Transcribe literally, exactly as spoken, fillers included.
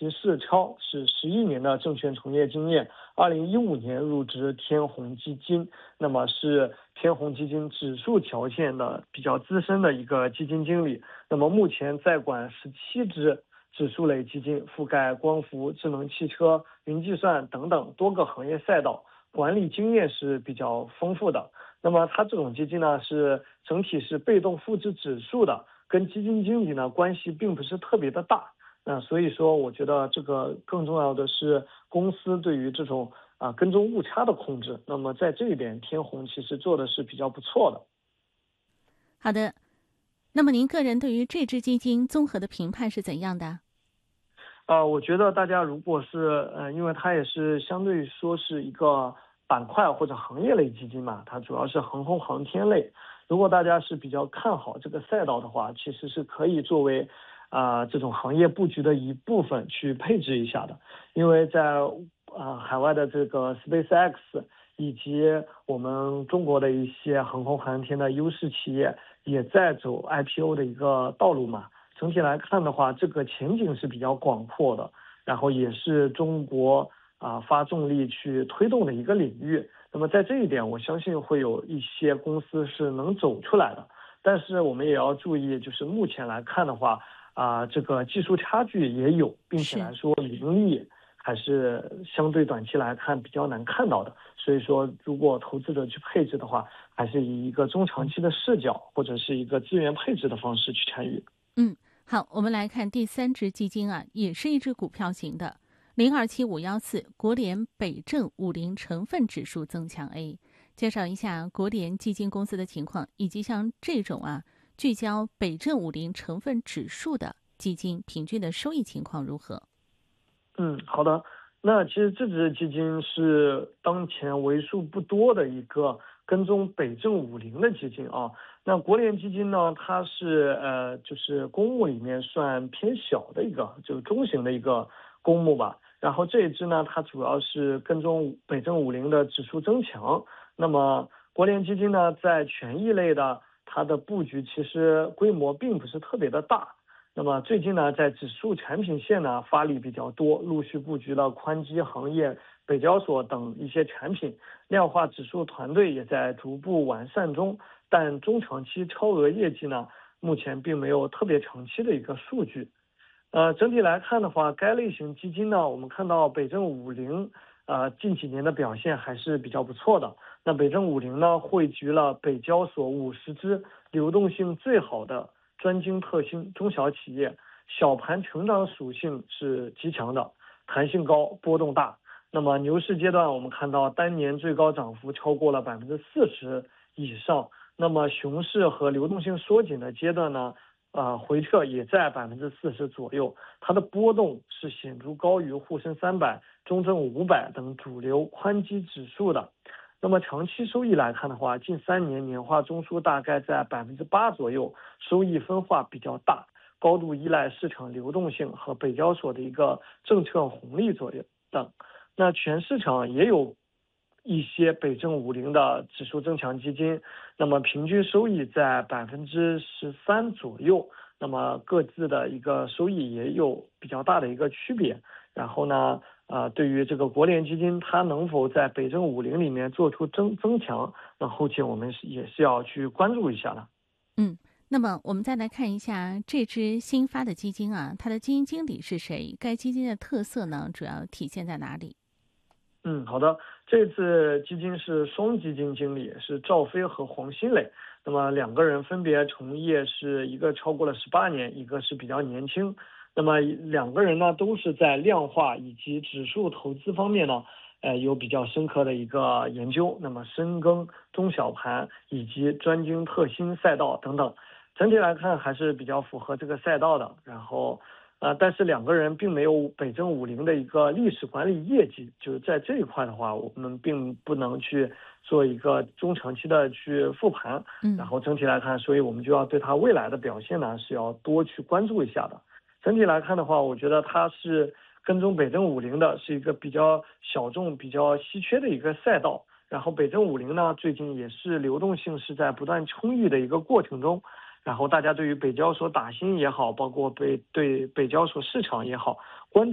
齐世超是十一年的证券从业经验，二零一五年入职天弘基金，那么是天弘基金指数条线的比较资深的一个基金经理。那么目前在管十七只指数类基金，覆盖光伏、智能汽车、云计算等等多个行业赛道，管理经验是比较丰富的。那么它这种基金呢，是整体是被动复制指数的，跟基金经理呢关系并不是特别的大。那所以说，我觉得这个更重要的是公司对于这种啊跟踪误差的控制。那么在这一点，天弘其实做的是比较不错的。 好的，那么您个人对于这支基金综合的评判是怎样的？ 啊、呃我觉得大家如果是呃，因为它也是相对说是一个板块或者行业类基金嘛，它主要是航空航天类。如果大家是比较看好这个赛道的话，其实是可以作为啊、呃、这种行业布局的一部分去配置一下的。因为在啊、呃、海外的这个 SpaceX 以及我们中国的一些航空航天的优势企业也在走 I P O 的一个道路嘛。整体来看的话，这个前景是比较广阔的，然后也是中国啊、发重力去推动的一个领域。那么在这一点，我相信会有一些公司是能走出来的。但是我们也要注意，就是目前来看的话，啊、这个技术差距也有，并且来是。 说盈利还是相对短期来看比较难看到的。所以说，如果投资者去配置的话，还是以一个中长期的视角或者是一个资源配置的方式去参与。 嗯，好，我们来看第三只基金啊，也是一只股票型的，零二七五幺四国联北证五零成分指数增强 A。介绍一下国联基金公司的情况，以及像这种啊聚焦北证五零成分指数的基金平均的收益情况如何？ 嗯，好的。那其实这只基金是当前为数不多的一个跟踪北证五零的基金啊。那国联基金呢，它是呃就是公募里面算偏小的一个，就是中型的一个公募吧。然后这一支呢，它主要是跟踪北证五零的指数增强。那么国联基金呢，在权益类的它的布局其实规模并不是特别的大。那么最近呢，在指数产品线呢发力比较多，陆续布局了宽基行业、北交所等一些产品，量化指数团队也在逐步完善中。但中长期超额业绩呢，目前并没有特别长期的一个数据。呃，整体来看的话，该类型基金呢，我们看到北证五零，呃，近几年的表现还是比较不错的。那北证五零呢，汇聚了北交所五十只流动性最好的专精特新中小企业，小盘成长属性是极强的，弹性高，波动大。那么牛市阶段，我们看到单年最高涨幅超过了百分之四十以上。那么熊市和流动性缩紧的阶段呢，呃，回撤也在百分之四十左右，它的波动是显著高于沪深三百、中证五百等主流宽基指数的。那么长期收益来看的话，近三年年化中枢大概在百分之八左右，收益分化比较大，高度依赖市场流动性和北交所的一个政策红利作用等。那全市场也有一些北证五零的指数增强基金，那么平均收益在百分之十三左右，那么各自的一个收益也有比较大的一个区别。然后呢，呃，对于这个国联基金，它能否在北证五零里面做出增增强，那后期我们是也是要去关注一下的。 嗯，那么我们再来看一下这支新发的基金啊，它的基金经理是谁？该基金的特色呢，主要体现在哪里？ 嗯，好的。这次基金是双基金经理，是赵飞和黄新磊。那么两个人分别从业是一个超过了十八年，一个是比较年轻。那么两个人呢，都是在量化以及指数投资方面呢，呃，有比较深刻的一个研究。那么深耕中小盘以及专精特新赛道等等，整体来看还是比较符合这个赛道的。然后。呃，但是两个人并没有北证五零的一个历史管理业绩，就是在这一块的话，我们并不能去做一个中长期的去复盘。然嗯。 后整体来看，所以我们就要对它未来的表现呢是要多去关注一下的。整体来看的话，我觉得它是跟踪北证五零的，是一个比较小众、比较稀缺的一个赛道。然后北证五零呢，最近也是流动性是在不断充裕的一个过程中。然后大家对于北交所打新也好，包括北对北交所市场也好，关注。